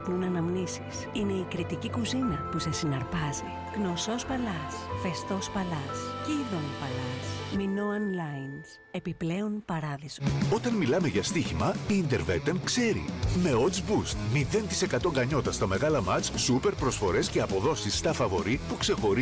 ξυπνούν αναμνήσεις. Είναι η κριτική κουζίνα που σε συναρπάζει. Γνωσός Παλάς, Φεστός Παλάς, Κίδων Παλάς, Minoan Lines. Επιπλέον παράδεισο. Όταν μιλάμε για στοίχημα, η Intervetten ξέρει. Με Odds Boost, 0% γκανιότα στα μεγάλα μάτς, σούπερ προσφορές και αποδόσεις στα φαβορί που ξεχωρίζουν